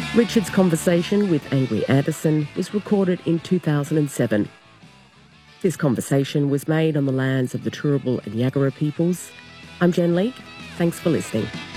Richard's conversation with Angry Anderson was recorded in 2007. This conversation was made on the lands of the Turrbal and Yagara peoples. I'm Jen Leake. Thanks for listening.